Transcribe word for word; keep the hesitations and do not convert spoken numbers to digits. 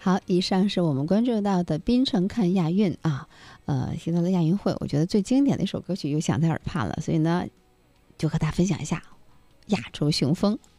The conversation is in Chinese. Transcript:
好，以上是我们关注到的槟城看亚运啊，呃，提到了亚运会，我觉得最经典的一首歌曲又响在耳畔了，所以呢，就和大家分享一下《亚洲雄风》。